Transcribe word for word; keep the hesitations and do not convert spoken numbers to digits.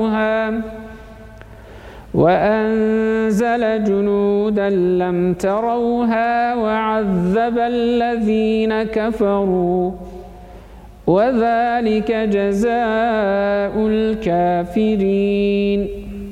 وأنزل جنودا لم تروها وعذب الذين كفروا وذلك جزاء الكافرين.